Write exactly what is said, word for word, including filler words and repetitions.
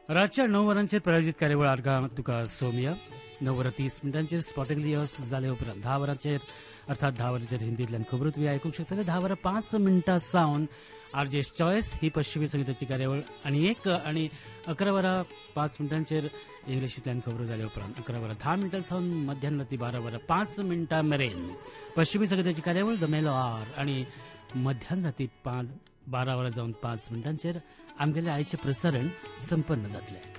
रातच्या णव वरांचेर प्रायोजीत कार्यावळ आर्गां तुका सोमिया णव वरां तीस मिनटांचेर स्पॉटिंग न्यूज जाले उपरांत धा वरांचेर अर्थात धा वरांचेर हिंदींतल्यान खबरो तुवें आयकूंक शकतले. धा वरां पांच मिनटां सावन आरजेस चॉयस ही पश्चिमी संगीताची कार्यावळ आनी एक आनी अकरा वरां पांच मिनटांचेर इंग्लिशींतल्यान खबरो जाल्या उपरांत अकरा वरां धा मिनटां सावन मध्यान राती बारा वरां पांच मिनटां मेरेन पश्चिमी संगीताची कार्यावळ द मेलो आर आनी मध्यान राती पांच बारा वरां जावन पांच मिनटांचेर आमगेलें आयचें प्रसारण संपन्न जातलें.